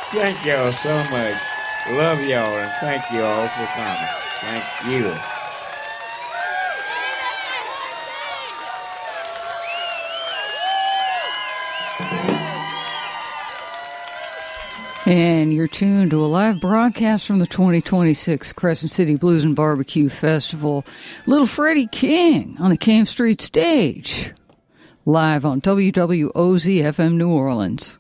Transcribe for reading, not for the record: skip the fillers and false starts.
Thank y'all so much. Love y'all and thank you all for coming. Thank you. And you're tuned to a live broadcast from the 2026 Crescent City Blues and Barbecue Festival. Little Freddie King on the Camp Street stage. Live on WWOZ FM New Orleans.